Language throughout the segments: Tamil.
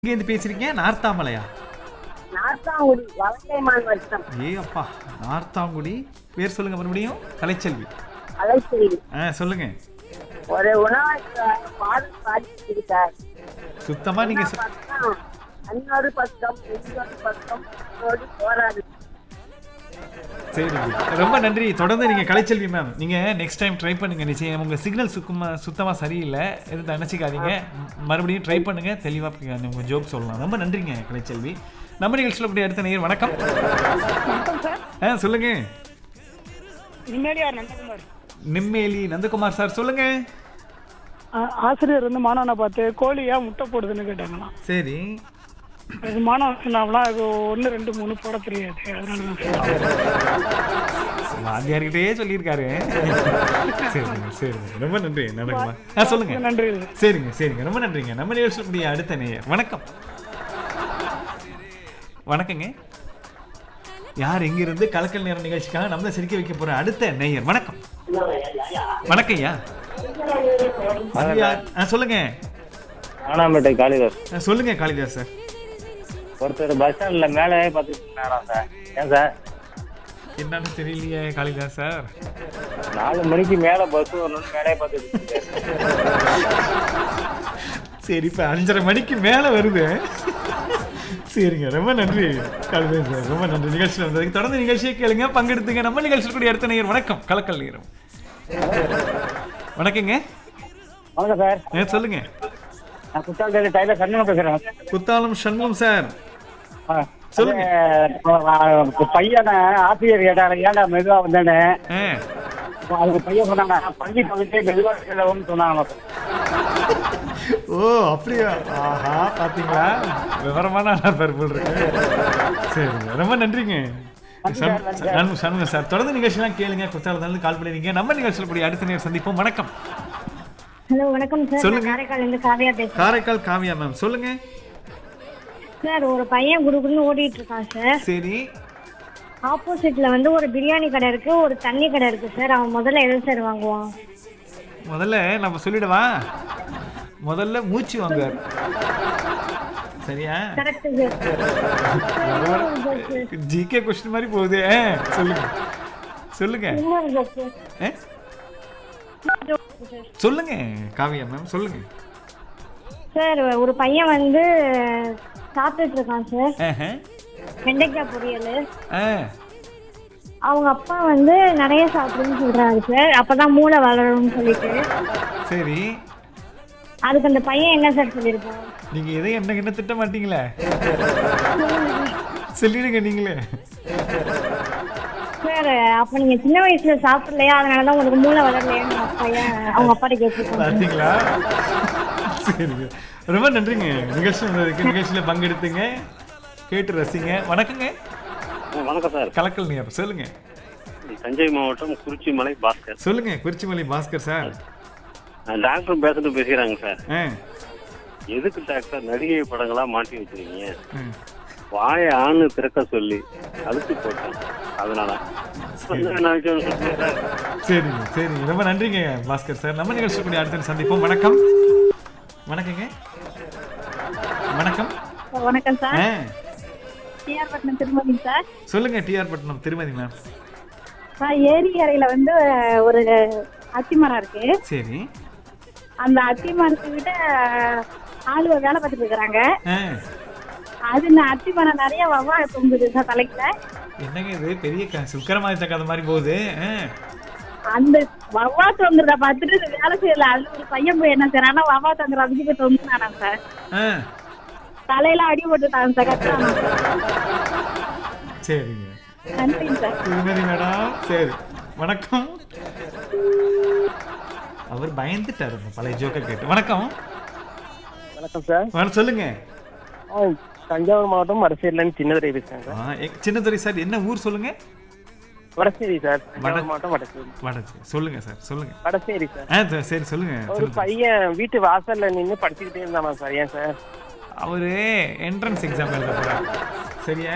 எங்க இருந்து பேசுறீங்க? நார்த்தாமலையா? நார்த்தாங்குடி வலங்கைமான் வட்டம். அப்பா, நார்த்தாங்குடி. பேர் சொல்லுங்க மறுபடியும். கலைச்செல்வி. கலைச்செல்வி. சொல்லுங்க. ஒரு உணவை பாடல் பாடிட்டு சார். சுத்தமா நீங்க இன்னொரு பக்கம் இன்னொரு பக்கம் போராடு. சரி, ரொம்ப நன்றி. தொடர்ந்து நீங்க கலைச்செல்வி மேம், நீங்க நெக்ஸ்ட் டைம் ட்ரை பண்ணுங்க. நிச்சயம் உங்க சிக்னல் சுத்தமா சரியில்லை, எதுவும் நினைச்சிக்காதீங்க. மறுபடியும் ட்ரை பண்ணுங்க, தெளிவா உங்க ஜோக் சொல்லலாம். ரொம்ப நன்றிங்க கலைச்செல்வி. நம்ம நிகழ்ச்சியில் கூடிய அடுத்த நேயர். வணக்கம். சொல்லுங்க. நிம்மேலி நந்தகுமார் சார், சொல்லுங்க. ஆசிரியர் வந்து மாணவனை பார்த்து கோழியா முட்டை போடுதுன்னு கேட்டாங்களா? சரி. மாணவன் 1 2 3 போட தெரியாது, அதனால வாத்தியார்கிட்டே சொல்லியிருக்காரு. சரிங்க சரிங்க, ரொம்ப நன்றி நந்தகுமார். சொல்லுங்க. நன்றி. சரிங்க சரிங்க, ரொம்ப நன்றிங்க. நம்ம நிகழ்ச்சியில் கூடிய அடுத்த நேயர். வணக்கம். வணக்கங்க. யார் எங்கிருந்து கலக்கல் நேரம் நிகழ்ச்சிக்காக நம்மள சிரிக்க வைக்க போற அடுத்த நேயர்? வணக்கம். வணக்கம் ஐயா. சொல்லுங்க. ஆனாம்பேட்டை காளிதாஸ். சொல்லுங்க காளிதாஸ் சார். ஒருத்தர் பஸ் ஸ்டாண்ட்ல மேலே பார்த்துட்டு இருந்தாரா சார்? ஏன் சார்? என்னன்னு தெரியலையே காளிதாஸ் சார். 4 மணிக்கு மேல பஸ் வரணும்னு மேலே பார்த்துட்டு. சரி, இப்ப 5:30 மணிக்கு மேல வருது. சரிங்க, ரொம்ப நன்றி காளிதாஸ் சார், ரொம்ப நன்றி. நிகழ்ச்சியில் வந்ததுக்கு தொடர்ந்து நிகழ்ச்சியை கேளுங்க, பங்கெடுத்துங்க. நம்ம நிகழ்ச்சியில் கூடிய அடுத்த நேயர். வணக்கம். கலக்கல் நேரம். வணக்கங்க. வணக்கம் சார். சொல்லுங்க. நான் குத்தாலம் டைலர் சண்முகம் பேசுறேன். குத்தாலம் சண்முகம் சார், சொல்லுங்க. பையனை ஆசிரியர் கேட்டாங்க, ஏன்டா மெதுவா வந்தேன்னு. அவங்க பையன் சொன்னாங்க, பள்ளி பகுதியே மெதுவா சொன்னாங்க. ஓ அப்படியா? ஆஹா, பாத்தீங்களா, விவரமான பருப்புள் இருக்கு. சரிங்க, ரொம்ப நன்றிங்க சண்முகம் சார். தொடர்ந்து நிகழ்ச்சியெல்லாம் கேளுங்க. குத்தாலத்திலிருந்து கால் பண்ணிருக்கீங்க. நம்ம நிகழ்ச்சியில் கூடிய அடுத்த நேரம் சந்திப்போம். வணக்கம். ஹலோ, வணக்கம் சார். சொல்லுங்க. காரைக்கால்ல இருந்து காவியா பேசுறேன். காரைக்கால் காவியா மேம், சொல்லுங்க. சார், ஒரு பையன் குடுகுடுன்னு ஓடிட்டு இருக்கான் சார். சரி. ஆப்போசிட்ல வந்து ஒரு பிரியாணி கடை இருக்கு, ஒரு தண்ணி கடை இருக்கு சார். அவன் முதல்ல எது சார் வாங்குவான்? முதல்ல நம்ம சொல்லிடவா? முதல்ல மூச்சு வாங்குவார். சரியா? Correct sir. ஜிகே क्वेश्चन மாதிரி போகுது. சொல்லுங்க சொல்லுங்க சொல்லுங்க காவியா மேம், சொல்லுங்க. சார், ஒரு பையன் வந்து சாப்பிட்டுட்டு இருக்கான் சார். வெண்டைக்காய் பொரியல். அவங்க அப்பா வந்து நிறைய சாப்பிடுன்னு சொல்றாரு சார், அப்பதான் மூளை வளரும்னு சொல்லிட்டு. சரி. அதுக்கு அந்த பையன் என்ன சார் சொல்லிருப்பான்? நீங்க எதையும் என்ன திட்ட மாட்டீங்களே, சொல்லிடுங்க நீங்களே. சார், அப்ப நீங்க சின்ன வயசுல சாப்பிடலையா, அதனாலதான் உங்களுக்கு மூளை வளரலையான்னு பையன் அவங்க அப்பாட்ட கேட்டுருக்காங்க. பாத்தீங்களா? சரிங்க, ரொம்ப நன்றிங்க. நிகழ்ச்சி வந்ததுக்கு, நிகழ்ச்சியில பங்கெடுத்துங்க, கேட்டு ரசிங்க. வணக்கங்க. வணக்கம் சார். கலக்கல் நேரம். சொல்லுங்க. தஞ்சை மாவட்டம் குறிச்சிமலை பாஸ்கர். சொல்லுங்க. குறிச்சிமலை பாஸ்கர் சார். டாக்டர் பேசிட்டு பேசுறாங்க சார். எதுக்கு டாக்டர் நடிகை படங்களா மாட்டி வச்சிருக்கீங்க? வாய ஆணு திறக்க சொல்லி அழுத்து போட்டேன், அதனால. சரிங்க சரிங்க, ரொம்ப நன்றிங்க பாஸ்கர் சார். நம்ம நிகழ்ச்சி கூடிய அடுத்த சந்திப்போம். வணக்கம். வணக்கங்க. வணக்கம். வணக்கம் சார். டிஆர் பட்னம் திருமதி சார். சொல்லுங்க. டிஆர் பட்னம் திருமதி மேம். ஏரி அறையில வந்து ஒரு அத்திமரம் இருக்கு. சரி. அந்த அத்திமரத்துக்கிட்ட ஆளுவ வேலை பார்த்துட்டு இருக்காங்க. அது அத்திமரம் நிறைய வவ்வால் தொங்குது சார் தலைக்குல. என்னங்க இது பெரிய சுக்கரமாதித்த கதை மாதிரி போகுது. அந்த வவ்வா தொங்குறத பார்த்துட்டு வேலை செய்யல. அது ஒரு பையன் போய் என்ன சார், ஆனா வவ்வா தொங்குற அதுக்கு போய் தொங்குனானா சார். தலையில அடி போட்டுட்டாங்க சார், கத்துறாங்க. சரிங்க, நன்றிங்க சார். திருமதி மேடம். சரி, வணக்கம். அவர் பயந்துட்டாரு பழைய ஜோக்க கேட்டு. வணக்கம். வணக்கம் சார். சொல்லுங்க. தஞ்சாவூர் மாவட்டம் வடசேரியில சின்னதுரை பேசுறேன் சார். சின்னதுரை சார், என்ன ஊர் சொல்லுங்க? வடசேரி சார். மாவட்டம் வடசேரி. வடசேரி. சொல்லுங்க சார், சொல்லுங்க. வடசேரி சார். சரி, சொல்லுங்க. ஒரு பையன் வீட்டு வாசல்ல நின்று படிச்சுக்கிட்டே இருந்தானா சார். ஏன் சார்? அவரு என்ட்ரன்ஸ் எக்ஸாம் எழுத போறாரு. சரியா?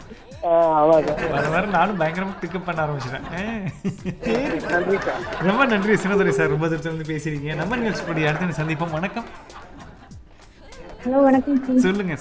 வர நானும் பயங்கரமா பிக்கப் பண்ண ஆரம்பிச்சிட்டேன். ரொம்ப நன்றி சின்னதுரை சார், ரொம்ப தூரத்துல பேசுறீங்க. நம்ம நிகழ்ச்சி அடுத்த சந்திப்போம். வணக்கம். ஹலோ, வணக்கம். சொல்லுங்க.